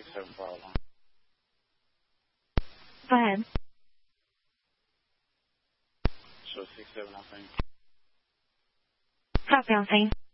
674 line. Go ahead. Show 67, I think. Copy on scene.